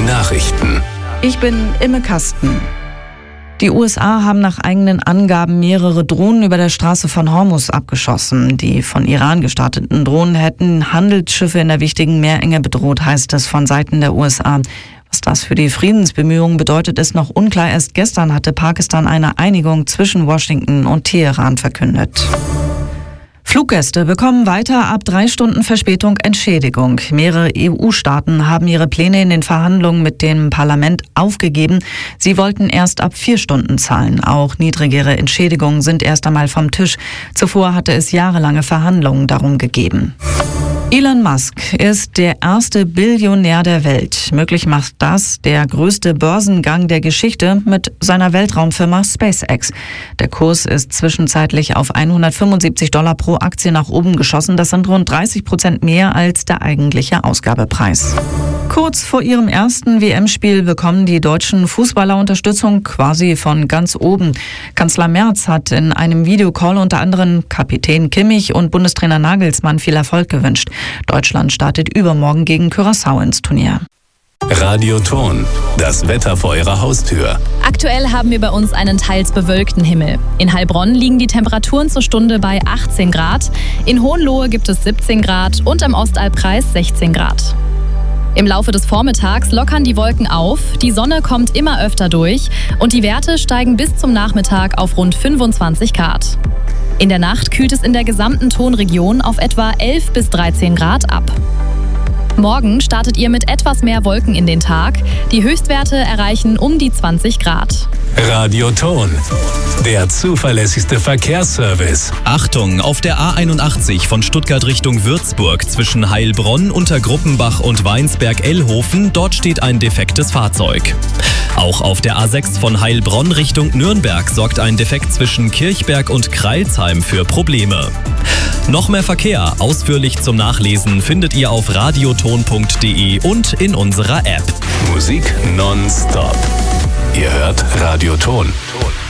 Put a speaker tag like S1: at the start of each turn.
S1: Nachrichten.
S2: Ich bin Imme Kasten. Die USA haben nach eigenen Angaben mehrere Drohnen über der Straße von Hormuz abgeschossen. Die von Iran gestarteten Drohnen hätten Handelsschiffe in der wichtigen Meerenge bedroht, heißt es von Seiten der USA. Was das für die Friedensbemühungen bedeutet, ist noch unklar. Erst gestern hatte Pakistan eine Einigung zwischen Washington und Teheran verkündet. Fluggäste bekommen weiter ab 3 Stunden Verspätung Entschädigung. Mehrere EU-Staaten haben ihre Pläne in den Verhandlungen mit dem Parlament aufgegeben. Sie wollten erst ab 4 Stunden zahlen. Auch niedrigere Entschädigungen sind erst einmal vom Tisch. Zuvor hatte es jahrelange Verhandlungen darum gegeben. Elon Musk ist der erste Billionär der Welt. Möglich macht das der größte Börsengang der Geschichte mit seiner Weltraumfirma SpaceX. Der Kurs ist zwischenzeitlich auf $175 pro Aktie nach oben geschossen. Das sind rund 30% mehr als der eigentliche Ausgabepreis. Kurz vor ihrem ersten WM-Spiel bekommen die deutschen Fußballer Unterstützung quasi von ganz oben. Kanzler Merz hat in einem Videocall unter anderem Kapitän Kimmich und Bundestrainer Nagelsmann viel Erfolg gewünscht. Deutschland startet übermorgen gegen Curaçao ins Turnier.
S1: Radioton, das Wetter vor Ihrer Haustür.
S3: Aktuell haben wir bei uns einen teils bewölkten Himmel. In Heilbronn liegen die Temperaturen zur Stunde bei 18 Grad. In Hohenlohe gibt es 17 Grad und im Ostalbkreis 16 Grad. Im Laufe des Vormittags lockern die Wolken auf, die Sonne kommt immer öfter durch und die Werte steigen bis zum Nachmittag auf rund 25 Grad. In der Nacht kühlt es in der gesamten Tonregion auf etwa 11 bis 13 Grad ab. Morgen startet ihr mit etwas mehr Wolken in den Tag. Die Höchstwerte erreichen um die 20 Grad.
S1: Radioton, der zuverlässigste Verkehrsservice.
S4: Achtung, auf der A81 von Stuttgart Richtung Würzburg zwischen Heilbronn, Untergruppenbach und Weinsberg-Ellhofen, dort steht ein defektes Fahrzeug. Auch auf der A6 von Heilbronn Richtung Nürnberg sorgt ein Defekt zwischen Kirchberg und Kreilsheim für Probleme. Noch mehr Verkehr, ausführlich zum Nachlesen, findet ihr auf radioton.de und in unserer App.
S1: Musik nonstop. Ihr hört Radioton.